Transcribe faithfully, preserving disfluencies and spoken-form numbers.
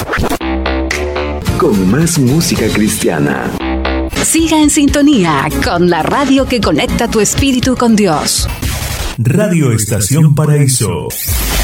Con más música cristiana. Siga en sintonía con la radio que conecta tu espíritu con Dios. Radio Estación Paraíso.